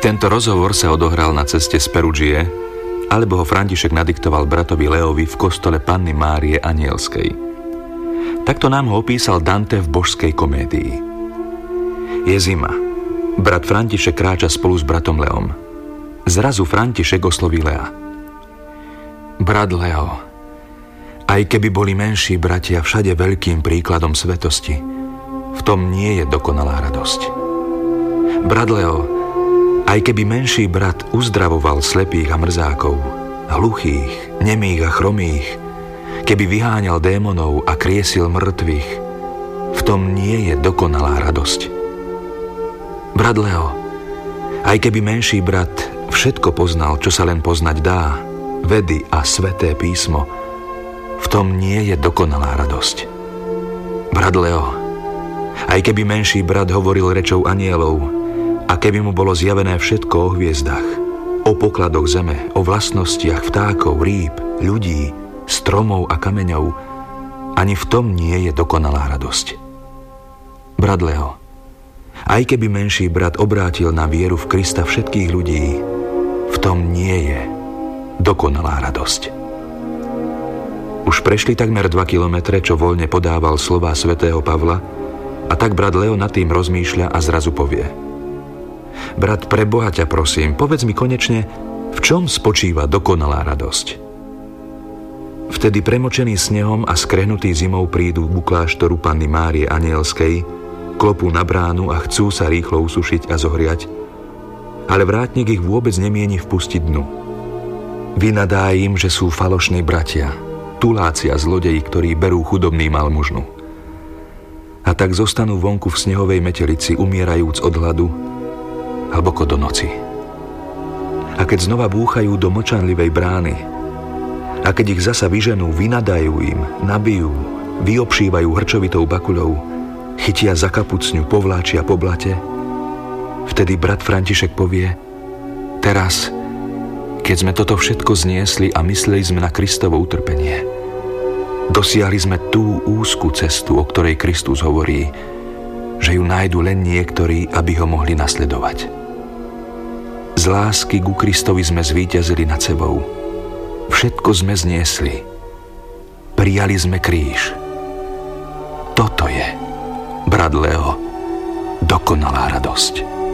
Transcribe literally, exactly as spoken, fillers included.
Tento rozhovor sa odohral na ceste z Perugie, alebo ho František nadiktoval bratovi Leovi v kostole Panny Márie Anielskej. Takto nám ho opísal Dante v Božskej komédii. Je zima. Brat František kráča spolu s bratom Leom. Zrazu František osloví Lea. Brat Leo, aj keby boli menší bratia všade veľkým príkladom svetosti, v tom nie je dokonalá radosť. Brat Leo, aj keby menší brat uzdravoval slepých a mrzákov, hluchých, nemých a chromých, keby vyháňal démonov a kriesil mŕtvych, v tom nie je dokonalá radosť. Brat Leo, aj keby menší brat všetko poznal, čo sa len poznať dá, vedy a sväté písmo, v tom nie je dokonalá radosť. Brat Leo, aj keby menší brat hovoril rečou anielov a keby mu bolo zjavené všetko o hviezdach, o pokladoch zeme, o vlastnostiach vtákov, rýb, ľudí, stromov a kameňov, ani v tom nie je dokonalá radosť. Brat Leo, aj keby menší brat obrátil na vieru v Krista všetkých ľudí, v tom nie je dokonalá radosť. Už prešli takmer dva kilometre, čo voľne podával slová svätého Pavla, a tak brat Leo nad tým rozmýšľa a zrazu povie: Brat, pre Boha ťa prosím, povedz mi konečne, v čom spočíva dokonalá radosť? Vtedy premočený snehom a skrehnutý zimou prídu ku kláštoru Panny Márie Anielskej, klopú na bránu a chcú sa rýchlo usušiť a zohriať, ale vrátnik ich vôbec nemieni vpustiť dnu. Vynadá im, že sú falošní bratia, tuláci a zlodeji, ktorí berú chudobným almužnu. A tak zostanú vonku v snehovej metelici, umierajúc od hladu, hlboko do noci. A keď znova búchajú do mlčanlivej brány, a keď ich zasa vyženú, vynadajú im, nabijú, vyobšívajú hrčovitou bakuľou, chytia za kapucňu, povláčia po blate, vtedy brat František povie: teraz, keď sme toto všetko zniesli a mysleli sme na Kristovo utrpenie, dosiahli sme tú úzku cestu, o ktorej Kristus hovorí, že ju nájdu len niektorí, aby ho mohli nasledovať. Z lásky ku Kristovi sme zvíťazili nad sebou. Všetko sme zniesli. Prijali sme kríž. Toto je, brat Leo, dokonalá radosť.